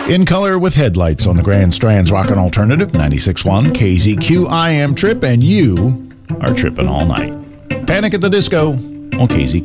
In Color with Headlights on the Grand Strand's Rockin' Alternative 96.1 KZQ. I am Trip, and you are tripping all night. Panic at the Disco on KZQ.